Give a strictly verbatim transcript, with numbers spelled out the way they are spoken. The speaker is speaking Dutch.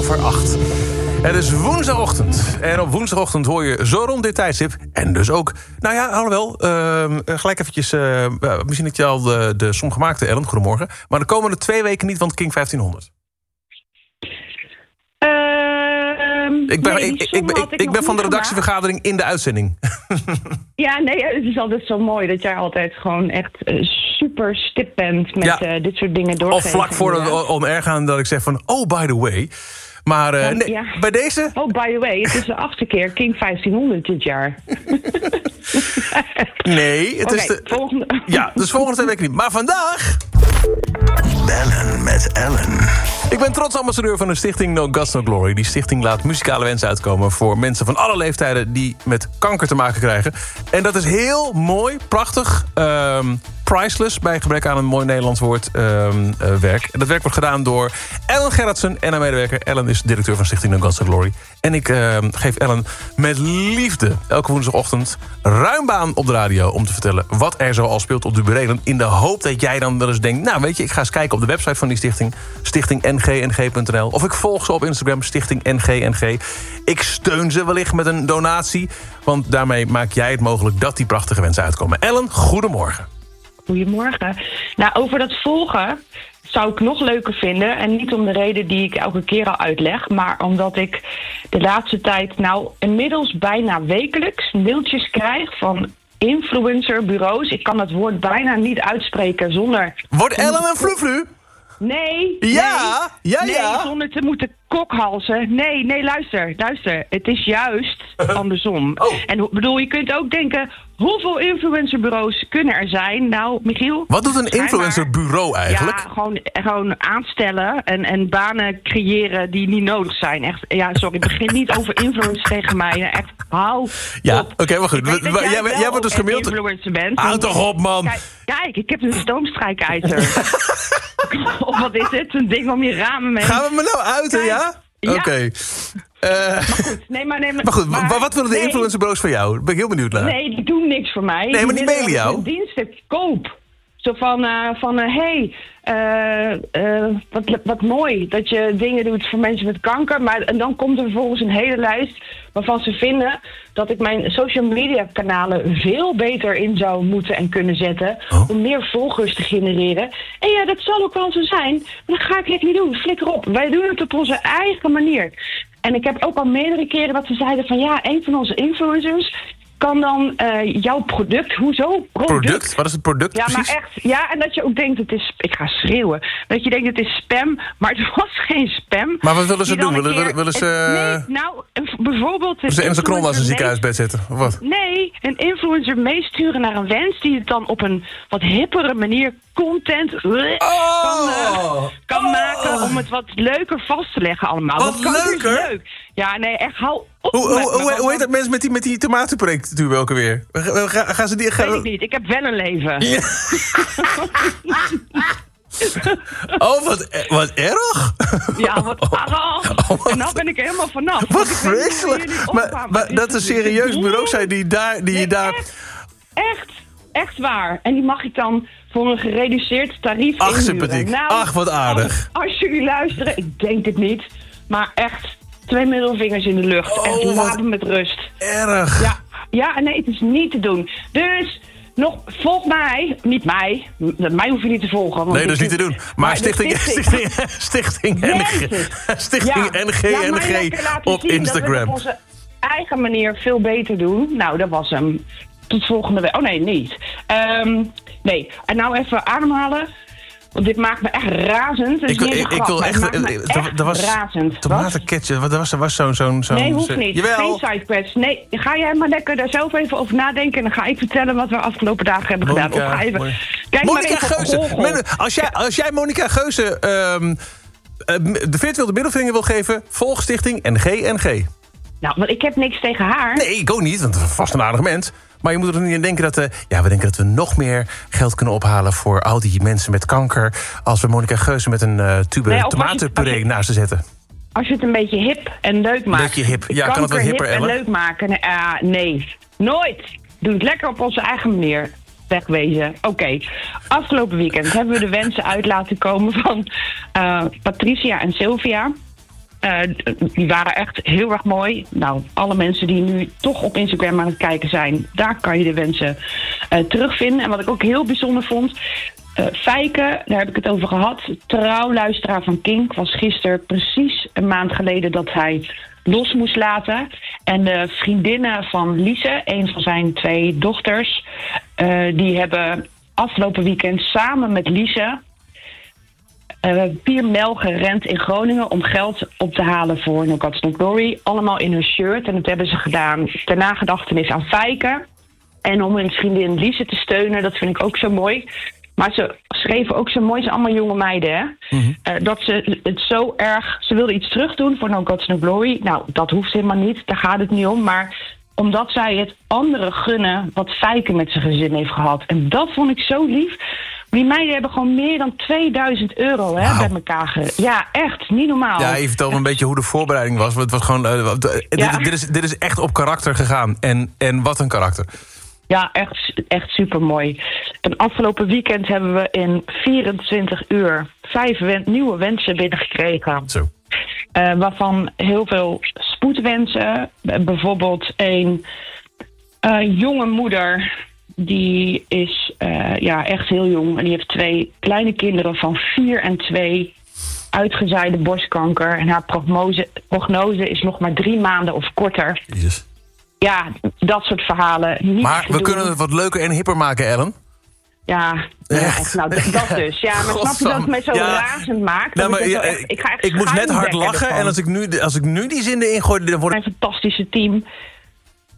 over acht. Het is woensdagochtend. En op woensdagochtend hoor je zo rond dit tijdstip. En dus ook, nou ja, alhoewel, uh, gelijk eventjes... Uh, misschien dat je al de, de som gemaakte, Ellen, goedemorgen. Maar de komende twee weken niet, want King vijftienhonderd. Uh, ik ben, nee, ik, ik, ik, ik, ik ben van de redactievergadering in de uitzending. Ja, nee, het is altijd zo mooi dat jij altijd gewoon echt uh, super stip bent met ja. uh, dit soort dingen doorgeven. Of vlak voor het on-air gaan dat ik zeg van, oh, by the way... Maar uh, nee, ja. bij deze... Oh, by the way, het is de achtste keer King vijftienhonderd dit jaar. Nee, het okay, is de... Volgende... Ja, dus volgende twee weken niet. Maar vandaag... Bellen met Ellen. Ik ben trots ambassadeur van de stichting No Gods No Glory. Die stichting laat muzikale wensen uitkomen voor mensen van alle leeftijden die met kanker te maken krijgen. En dat is heel mooi, prachtig, um, priceless, bij gebrek aan een mooi Nederlands woord, um, uh, werk. En dat werk wordt gedaan door Ellen Gerritsen en haar medewerker. Ellen is directeur van stichting No Gods No Glory. En ik uh, geef Ellen met liefde elke woensdagochtend ruim baan op de radio om te vertellen wat er zo al speelt op de burelen. In de hoop dat jij dan wel eens denkt, nou weet je, ik ga eens kijken op de website van die stichting, stichting n g n g punt n l. Of ik volg ze op Instagram, stichting N G N G. Ik steun ze wellicht met een donatie, want daarmee maak jij het mogelijk dat die prachtige wensen uitkomen. Ellen, goedemorgen. Goedemorgen. Nou, over dat volgen zou ik nog leuker vinden. En niet om de reden die ik elke keer al uitleg, maar omdat ik de laatste tijd nou inmiddels bijna wekelijks mailtjes krijg van influencerbureaus. Ik kan het woord bijna niet uitspreken zonder... Wordt Ellen een vloevlu? Nee. Ja, nee, ja, ja. Nee, zonder te moeten kokhalzen. Nee, nee, luister, luister. Het is juist andersom. Oh. En bedoel, je kunt ook denken, hoeveel influencerbureaus kunnen er zijn? Nou, Michiel? Wat doet een influencerbureau eigenlijk? Ja, gewoon, gewoon aanstellen en, en banen creëren die niet nodig zijn. Echt, ja, sorry, begin niet over influencers tegen mij. Echt, hou Ja, op. oké, okay, maar goed. Jij, jij, jij, jij wordt dus gemaild. Influencer bent. Houd toch op, man. Kijk, kijk, ik heb een stoomstrijkijzer. Of wat is het? Een ding om je ramen mee. Gaan we me nou uiten, ja? Ja. Oké. Okay. Uh, maar goed, nee, maar, nee, maar, maar goed, maar, wat willen de nee, influencerbureaus van jou? Daar ben ik heel benieuwd naar. Nee, die doen niks voor mij. Nee, maar die mailen jou. Een dienst koop. Zo van, uh, van uh, hey, uh, uh, wat, wat mooi dat je dingen doet voor mensen met kanker. Maar en dan komt er vervolgens een hele lijst waarvan ze vinden dat ik mijn social media kanalen veel beter in zou moeten en kunnen zetten. Oh. Om meer volgers te genereren. En ja, dat zal ook wel zo zijn. Maar dat ga ik lekker niet doen. Flikker op. Wij doen het op onze eigen manier. En ik heb ook al meerdere keren dat ze zeiden van ja, een van onze influencers kan dan uh, jouw product, hoezo? Product? Product? Wat is het product Ja, precies? maar echt, ja, en dat je ook denkt, het is, ik ga schreeuwen, dat je denkt, het is spam, maar het was geen spam. Maar wat willen ze doen? Willen, keer, willen ze... Het, nee, nou, bijvoorbeeld... Willen ze Enzo Knol naar zijn ziekenhuisbed zetten, of wat? Nee, een influencer meesturen naar een wens die het dan op een wat hippere manier content oh, kan, uh, kan oh. maken om het wat leuker vast te leggen allemaal. Wat leuker? Leuk. Ja, nee, echt, hou op. Hoe, hoe, hoe, hoe heet dat mensen met die, met die tomatenproject welke weer? Ga, gaan ze die... Gaan... Weet ik niet, ik heb wel een leven. Ja. Oh, wat, wat erg. Ja, wat erg. Oh, en nou ben ik er helemaal vanaf. Wat vreselijk. Maar, maar dat is een serieus bureau zijn die daar... Die nee, daar... Echt, echt, echt waar. En die mag ik dan voor een gereduceerd tarief Ach, inhuren. sympathiek. Nou, Ach, wat aardig. Als, als jullie luisteren, ik denk het niet. Maar echt, twee middelvingers in de lucht. Oh, en laat hem met rust. Erg. Ja, ja, nee, het is niet te doen. Dus... Nog, volg mij, niet mij, mij hoef je niet te volgen. Want nee, dat is niet te doen. Maar, maar stichting, stichting, stichting, N G, stichting ja. N G N G op Instagram. Dat we op onze eigen manier veel beter doen. Nou, dat was hem. Tot volgende week. Oh nee, niet. Um, nee, en nou even ademhalen. Want dit maakt me echt razend. Ik, ik, ik, ik wil echt... Er was razend. Tomatenketchup, wat was er was zo'n... zo'n zo nee, hoeft niet. Jawel. Geen sidequests. Nee, ga jij maar lekker daar zelf even over nadenken. En dan ga ik vertellen wat we afgelopen dagen hebben Monica, gedaan. Of ga even, kijk Monica maar even Geuze. Als jij, als jij Monica Geuze um, de virtuele middelvinger wil geven... volg stichting N G N G. Nou, want ik heb niks tegen haar. Nee, ik ook niet, want het is vast een aardig mens. Maar je moet er niet aan denken dat... Uh, ja, we denken dat we nog meer geld kunnen ophalen... voor al die mensen met kanker... als we Monica Geuze met een uh, tube nee, tomatenpuree naast ze zetten. Als je het een beetje hip en leuk maakt. Een beetje hip. Ja, kan het wat hipper, hip en leuk maken. Nee, uh, nee, nooit. Doe het lekker op onze eigen manier. Wegwezen. Oké. Okay. Afgelopen weekend hebben we de wensen uit laten komen van uh, Patricia en Sylvia. Uh, die waren echt heel erg mooi. Nou, alle mensen die nu toch op Instagram aan het kijken zijn, daar kan je de wensen uh, terugvinden. En wat ik ook heel bijzonder vond, uh, Fijke, daar heb ik het over gehad. Trouwluisteraar van Kink was gisteren precies een maand geleden dat hij los moest laten. En de vriendinnen van Lise, een van zijn twee dochters, uh, die hebben afgelopen weekend samen met Lise Uh, vier mijl gerend in Groningen om geld op te halen voor No Gods No Glory. Allemaal in hun shirt. En dat hebben ze gedaan ter nagedachtenis aan Fijke. En om hun vriendin Lise te steunen. Dat vind ik ook zo mooi. Maar ze schreven ook zo mooi. Ze zijn allemaal jonge meiden, hè? Mm-hmm. Uh, dat ze het zo erg... Ze wilden iets terug doen voor No Gods No Glory. Nou, dat hoeft helemaal niet. Daar gaat het niet om. Maar omdat zij het anderen gunnen wat Fijke met zijn gezin heeft gehad. En dat vond ik zo lief. Die meiden hebben gewoon meer dan tweeduizend euro hè, wow. bij elkaar. Ge- ja, echt. Niet normaal. Ja, je vertelde een beetje hoe de voorbereiding was. Het was gewoon, uh, ja. dit, dit, is, dit is echt op karakter gegaan. En, en wat een karakter. Ja, echt, echt supermooi. En afgelopen weekend hebben we in vierentwintig uur vijf wen- nieuwe wensen binnengekregen. Zo. Uh, waarvan heel veel spoedwensen. Bijvoorbeeld een uh, jonge moeder. Die is uh, ja, echt heel jong. En die heeft twee kleine kinderen van vier en twee. Uitgezaaide borstkanker. En haar prognose, prognose is nog maar drie maanden of korter. Jezus. Ja, dat soort verhalen. Niet maar we doen. Kunnen het wat leuker en hipper maken, Ellen. Ja, echt? Nou, dat, dat dus. Ja, maar snap je dat het mij zo ja. razend maakt? Nou, maar, ik, ja, echt, ik, ga echt ik moest net hard lachen. ervan. En als ik, nu, als ik nu die zin erin gooi, dan word ik... Een fantastische team.